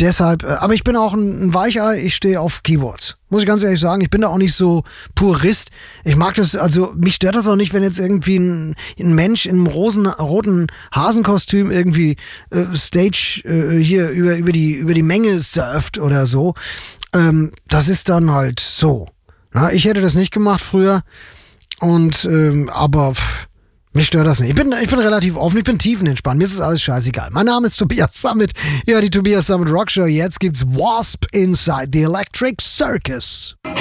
Deshalb, aber ich bin auch ein Weichei, ich stehe auf Keyboards. Muss ich ganz ehrlich sagen, ich bin da auch nicht so Purist. Ich mag das, also mich stört das auch nicht, wenn jetzt irgendwie ein Mensch in einem roten Hasenkostüm irgendwie Stage hier über die Menge surft oder so. Das ist dann halt so. Na, ich hätte das nicht gemacht früher und aber mich stört das nicht. Ich bin relativ offen, ich bin tiefenentspannt. Mir ist das alles scheißegal. Mein Name ist Tobias Summit. Ja, die Tobias Summit Rock Show. Jetzt gibt's Wasp Inside the Electric Circus.